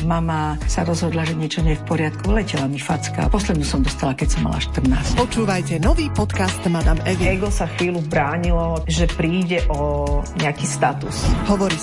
mama sa rozhodla, že niečo nie je v poriadku, letela mi facka. Poslednú som dostala, keď som mala 14. Počúvajte nový podcast Madame Evy. Ego sa chvíľu bránilo, že príde o nejaký status. Hovorí